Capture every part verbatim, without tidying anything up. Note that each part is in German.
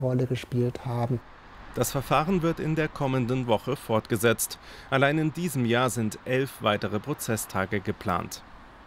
Rolle gespielt haben. Das Verfahren wird in der kommenden Woche fortgesetzt. Allein in diesem Jahr sind elf weitere Prozesstage geplant.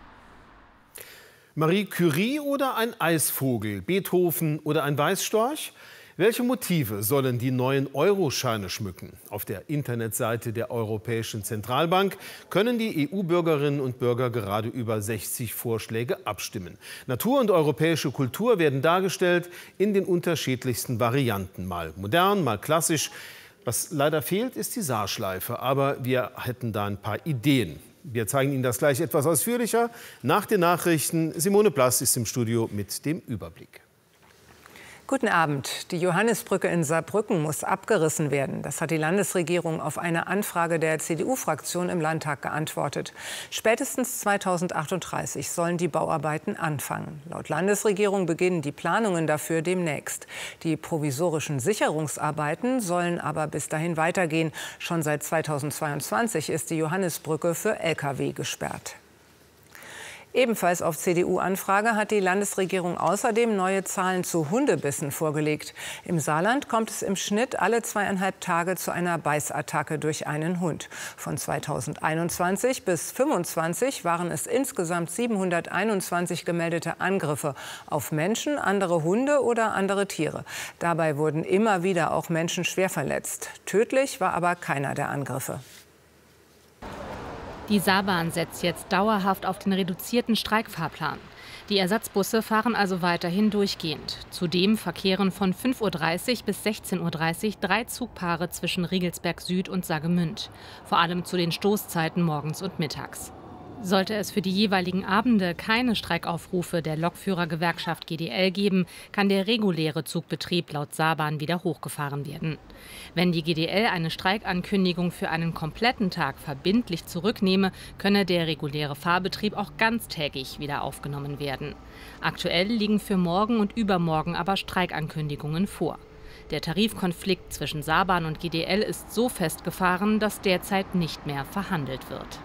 Marie Curie oder ein Eisvogel, Beethoven oder ein Weißstorch? Welche Motive sollen die neuen Euroscheine schmücken? Auf der Internetseite der Europäischen Zentralbank können die E U-Bürgerinnen und Bürger gerade über sechzig Vorschläge abstimmen. Natur und europäische Kultur werden dargestellt in den unterschiedlichsten Varianten. Mal modern, mal klassisch. Was leider fehlt, ist die Saarschleife. Aber wir hätten da ein paar Ideen. Wir zeigen Ihnen das gleich etwas ausführlicher. Nach den Nachrichten, Simone Blass ist im Studio mit dem Überblick. Guten Abend. Die Johannisbrücke in Saarbrücken muss abgerissen werden. Das hat die Landesregierung auf eine Anfrage der C D U-Fraktion im Landtag geantwortet. Spätestens zweitausendachtunddreißig sollen die Bauarbeiten anfangen. Laut Landesregierung beginnen die Planungen dafür demnächst. Die provisorischen Sicherungsarbeiten sollen aber bis dahin weitergehen. Schon seit zweitausendzweiundzwanzig ist die Johannisbrücke für L K W gesperrt. Ebenfalls auf C D U-Anfrage hat die Landesregierung außerdem neue Zahlen zu Hundebissen vorgelegt. Im Saarland kommt es im Schnitt alle zweieinhalb Tage zu einer Beißattacke durch einen Hund. Von zweitausendeinundzwanzig bis zweitausendfünfundzwanzig waren es insgesamt siebenhunderteinundzwanzig gemeldete Angriffe auf Menschen, andere Hunde oder andere Tiere. Dabei wurden immer wieder auch Menschen schwer verletzt. Tödlich war aber keiner der Angriffe. Die Saarbahn setzt jetzt dauerhaft auf den reduzierten Streikfahrplan. Die Ersatzbusse fahren also weiterhin durchgehend. Zudem verkehren von fünf Uhr dreißig bis sechzehn Uhr dreißig drei Zugpaare zwischen Riegelsberg Süd und Saargemünd. Vor allem zu den Stoßzeiten morgens und mittags. Sollte es für die jeweiligen Abende keine Streikaufrufe der Lokführergewerkschaft G D L geben, kann der reguläre Zugbetrieb laut Saarbahn wieder hochgefahren werden. Wenn die G D L eine Streikankündigung für einen kompletten Tag verbindlich zurücknehme, könne der reguläre Fahrbetrieb auch ganztägig wieder aufgenommen werden. Aktuell liegen für morgen und übermorgen aber Streikankündigungen vor. Der Tarifkonflikt zwischen Saarbahn und G D L ist so festgefahren, dass derzeit nicht mehr verhandelt wird.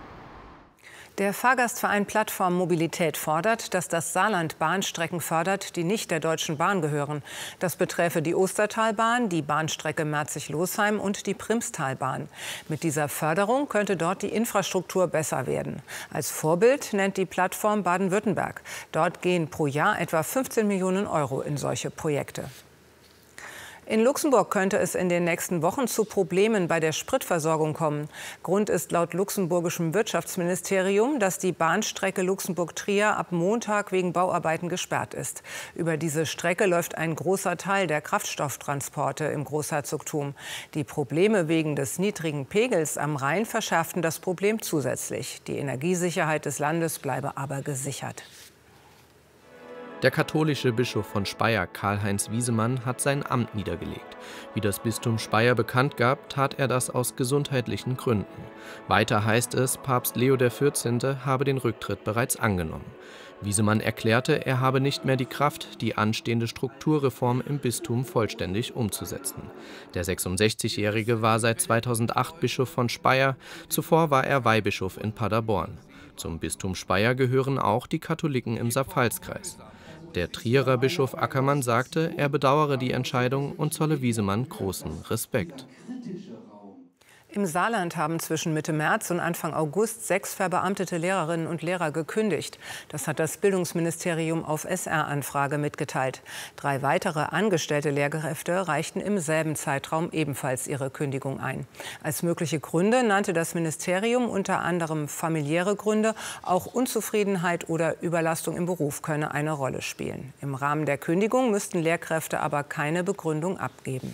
Der Fahrgastverein Plattform Mobilität fordert, dass das Saarland Bahnstrecken fördert, die nicht der Deutschen Bahn gehören. Das beträfe die Ostertalbahn, die Bahnstrecke Merzig-Losheim und die Primstalbahn. Mit dieser Förderung könnte dort die Infrastruktur besser werden. Als Vorbild nennt die Plattform Baden-Württemberg. Dort gehen pro Jahr etwa fünfzehn Millionen Euro in solche Projekte. In Luxemburg könnte es in den nächsten Wochen zu Problemen bei der Spritversorgung kommen. Grund ist laut luxemburgischem Wirtschaftsministerium, dass die Bahnstrecke Luxemburg-Trier ab Montag wegen Bauarbeiten gesperrt ist. Über diese Strecke läuft ein großer Teil der Kraftstofftransporte im Großherzogtum. Die Probleme wegen des niedrigen Pegels am Rhein verschärften das Problem zusätzlich. Die Energiesicherheit des Landes bleibe aber gesichert. Der katholische Bischof von Speyer, Karl-Heinz Wiesemann, hat sein Amt niedergelegt. Wie das Bistum Speyer bekannt gab, tat er das aus gesundheitlichen Gründen. Weiter heißt es, Papst Leo der vierzehnte habe den Rücktritt bereits angenommen. Wiesemann erklärte, er habe nicht mehr die Kraft, die anstehende Strukturreform im Bistum vollständig umzusetzen. Der sechsundsechzigjährige war seit zweitausendacht Bischof von Speyer, zuvor war er Weihbischof in Paderborn. Zum Bistum Speyer gehören auch die Katholiken im Saarpfalzkreis. Der Trierer Bischof Ackermann sagte, er bedauere die Entscheidung und zolle Wiesemann großen Respekt. Im Saarland haben zwischen Mitte März und Anfang August sechs verbeamtete Lehrerinnen und Lehrer gekündigt. Das hat das Bildungsministerium auf S R-Anfrage mitgeteilt. Drei weitere angestellte Lehrkräfte reichten im selben Zeitraum ebenfalls ihre Kündigung ein. Als mögliche Gründe nannte das Ministerium unter anderem familiäre Gründe. Auch Unzufriedenheit oder Überlastung im Beruf könne eine Rolle spielen. Im Rahmen der Kündigung müssten Lehrkräfte aber keine Begründung abgeben.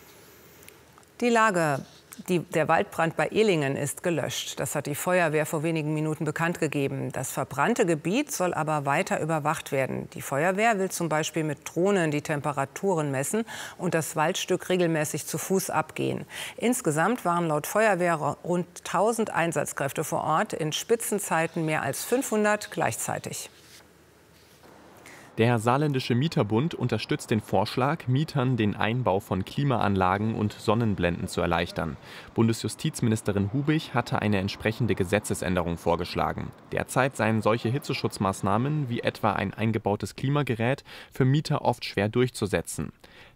Die Lage Die, der Waldbrand bei Ehlingen ist gelöscht. Das hat die Feuerwehr vor wenigen Minuten bekannt gegeben. Das verbrannte Gebiet soll aber weiter überwacht werden. Die Feuerwehr will zum Beispiel mit Drohnen die Temperaturen messen und das Waldstück regelmäßig zu Fuß abgehen. Insgesamt waren laut Feuerwehr rund tausend Einsatzkräfte vor Ort, in Spitzenzeiten mehr als fünfhundert gleichzeitig. Der Saarländische Mieterbund unterstützt den Vorschlag, Mietern den Einbau von Klimaanlagen und Sonnenblenden zu erleichtern. Bundesjustizministerin Hubig hatte eine entsprechende Gesetzesänderung vorgeschlagen. Derzeit seien solche Hitzeschutzmaßnahmen wie etwa ein eingebautes Klimagerät für Mieter oft schwer durchzusetzen.